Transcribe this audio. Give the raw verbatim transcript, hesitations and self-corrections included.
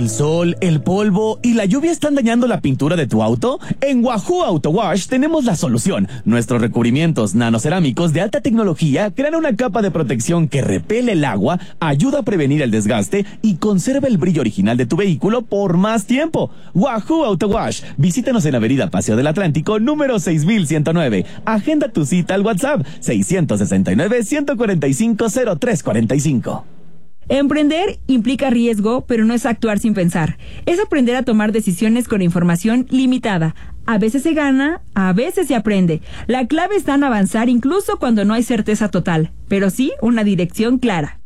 sol, el polvo y la lluvia están dañando la pintura de tu auto? En Wahoo Auto Wash tenemos la solución. Nuestros recubrimientos nanocerámicos de alta tecnología crean una capa de protección que repele el agua, ayuda a prevenir el desgaste y conserva el brillo original de tu vehículo por más tiempo. Wahoo Auto Wash. Visítanos en Avenida Paseo del Atlántico, número seis mil ciento nueve. Agenda tu cita al WhatsApp seis seis nueve, uno cuatro cinco, cero tres cuatro cinco. Emprender implica riesgo, pero no es actuar sin pensar. Es aprender a tomar decisiones con información limitada. A veces se gana, a veces se aprende. La clave está en avanzar incluso cuando no hay certeza total, pero sí una dirección clara.